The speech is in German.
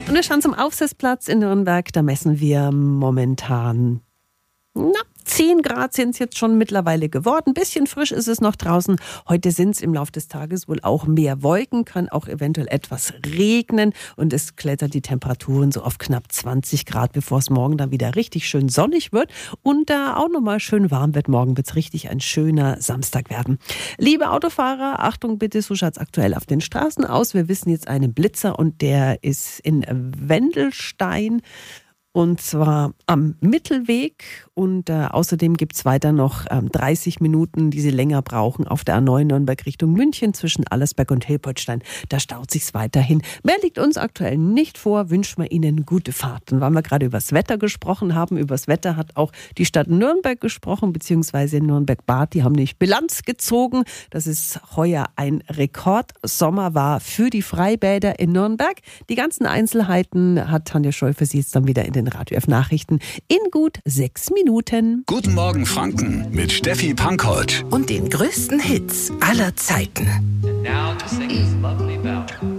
Und wir schauen zum Aufsitzplatz in Nürnberg. Da messen wir momentan 10 Grad sind es jetzt schon mittlerweile geworden. Ein bisschen frisch ist es noch draußen. Heute sind es im Laufe des Tages wohl auch mehr Wolken, kann auch eventuell etwas regnen. Und es klettert die Temperaturen so auf knapp 20 Grad, bevor es morgen dann wieder richtig schön sonnig wird. Und da auch nochmal schön warm wird. Morgen wird es richtig ein schöner Samstag werden. Liebe Autofahrer, Achtung bitte, so schaut es aktuell auf den Straßen aus. Wir wissen jetzt einen Blitzer und der ist in Wendelstein. Und zwar am Mittelweg und außerdem gibt es weiter noch 30 Minuten, die Sie länger brauchen auf der A9 Nürnberg Richtung München zwischen Allersberg und Hilpertstein. Da staut sich's weiterhin. Mehr liegt uns aktuell nicht vor, wünschen wir Ihnen gute Fahrten. Weil wir gerade über das Wetter gesprochen haben, über das Wetter hat auch die Stadt Nürnberg gesprochen, beziehungsweise Nürnberg-Bad. Die haben nämlich Bilanz gezogen, dass es heuer ein Rekordsommer war für die Freibäder in Nürnberg. Die ganzen Einzelheiten hat Tanja Scholl für Sie jetzt dann wieder in den Radio F Nachrichten in gut 6 Minuten. Guten Morgen Franken mit Steffi Pankold. Und den größten Hits aller Zeiten. And now to sing this lovely ballad.